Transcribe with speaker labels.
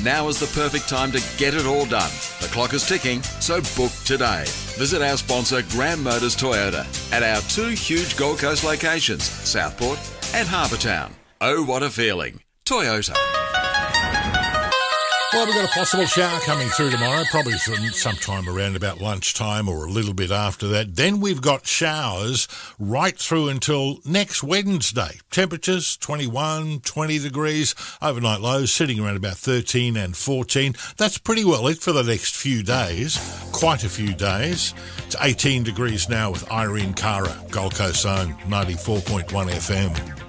Speaker 1: Now is the perfect time to get it all done. The clock is ticking, so book today. Visit our sponsor Graham Motors Toyota at our 2 huge Gold Coast locations, Southport and Harbour Town. Oh, what a feeling. Toyota.
Speaker 2: Well, we've got a possible shower coming through tomorrow, probably sometime around about lunchtime or a little bit after that. Then we've got showers right through until next Wednesday. Temperatures 21, 20 degrees, overnight lows sitting around about 13 and 14. That's pretty well it for the next few days, quite a few days. It's 18 degrees now with Irene Cara, Gold Coast Zone, 94.1 FM.